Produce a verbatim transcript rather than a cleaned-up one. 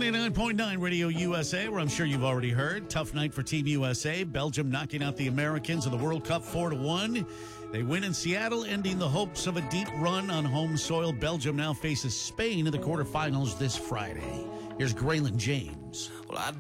ninety-nine point nine Radio U S A, where I'm sure you've already heard. Tough night for Team U S A. Belgium knocking out the Americans in the World Cup four to one. They win in Seattle, ending the hopes of a deep run on home soil. Belgium now faces Spain in the quarterfinals this Friday. Here's Graylin James. Well, I